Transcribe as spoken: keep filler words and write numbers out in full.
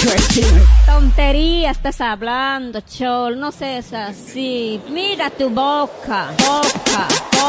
Tontería estás hablando, Chol, no seas así. Mira tu boca, boca, boca.